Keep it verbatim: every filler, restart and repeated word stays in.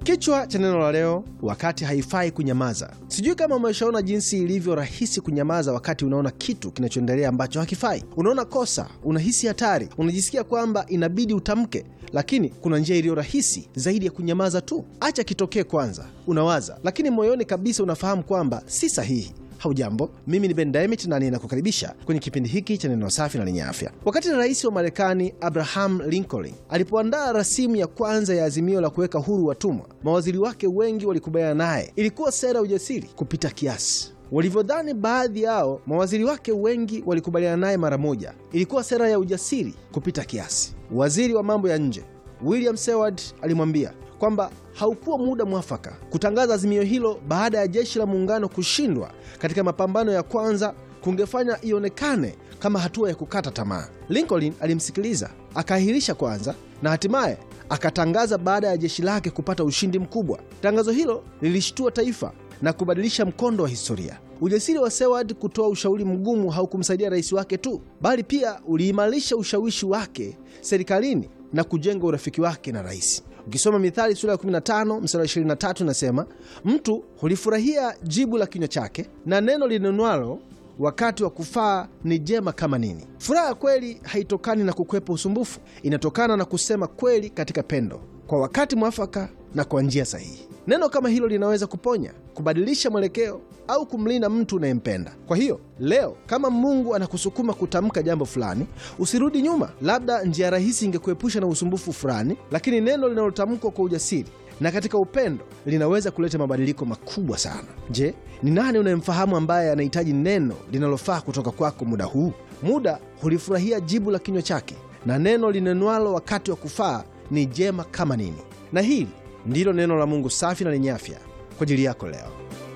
Kichwa cha neno la leo, wakati haifai kunyamaza. Sijui kama umeshaona jinsi ilivyo rahisi kunyamaza wakati unaona kitu kinachoendelea ambacho hakifai. Unaona kosa, unahisi hatari, unajisikia kwamba inabidi utamke, lakini kuna njia iliyo rahisi zaidi ya kunyamaza tu. Acha kitokee kwanza, unawaza, lakini moyoni kabisa unafahamu kwamba si sahihi. Haujambo, mimi ni Ben Diamond na ninakukaribisha kwenye kipindi hiki cha neno safi na lenye afya. Wakati rais wa Marekani Abraham Lincoln alipoandaa rasimu ya kwanza ya azimio la kuweka huru watumwa, mawaziri wake wengi walikubaliana naye. Ilikuwa sera ya ujasiri kupita kiasi. Walivyodhani baadhi yao, mawaziri wake wengi walikubaliana naye mara moja. Ilikuwa sera ya ujasiri kupita kiasi. Waziri wa mambo ya nje William Seward alimwambia kwamba haukuwa muda mwafaka kutangaza azimio hilo baada ya jeshi la muungano kushindwa katika mapambano ya kwanza, kungefanya ionekane kama hatua ya kukata tamaa. Lincoln alimsikiliza, akaahirisha kwanza na hatimaye akatangaza baada ya jeshi lake kupata ushindi mkubwa. Tangazo hilo lilishtua taifa na kubadilisha mkondo wa historia. Ujasiri wa Seward kutoa ushauri mgumu haukumsaidia rais wake tu, bali pia uliimarisha ushawishi wake serikalini na kujenga urafiki wake na rais. Ukisoma Mithali sura ya kumi na tano mstari wa ishirini na tatu inasema, mtu hulifurahia jibu la kinywa chake, na neno linenwalo wakati wa kufaa ni jema kama nini. Furaha ya kweli haitokani na kukwepa usumbufu, inatokana na kusema kweli katika pendo, kwa wakati mwafaka na kwa njia sahihi. Neno kama hilo linaweza kuponya, kubadilisha mwelekeo au kumlinda mtu unayempenda. Kwa hiyo leo, kama Mungu anakusukuma kutamka jambo fulani, usirudi nyuma. Labda njia rahisi ingekuepusha na usumbufu fulani, lakini neno linalotamkwa kwa ujasiri na katika upendo linaweza kuleta mabadiliko makubwa sana. Je, ni nani unayemfahamu ambaye anahitaji neno linalofaa kutoka kwako muda huu? Muda hulifurahia jibu la kinywa chake, na neno linenwalo wakati wa kufaa ni jema kama nini. Na hili ndilo neno la Mungu safi na lenye afya kwa ajili yako leo.